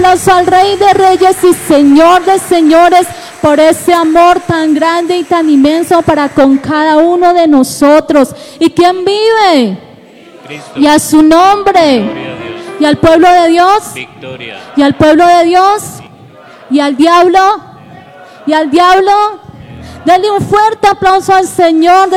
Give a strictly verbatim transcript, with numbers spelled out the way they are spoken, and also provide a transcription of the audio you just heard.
aplauso al Rey de Reyes y Señor de Señores por ese amor tan grande y tan inmenso para con cada uno de nosotros. ¿Y quién vive? Cristo. Y a su nombre. Gloria a Dios. Y al pueblo de Dios. Victoria. Y al pueblo de Dios. Y al diablo. Y al diablo. Dale un fuerte aplauso al Señor.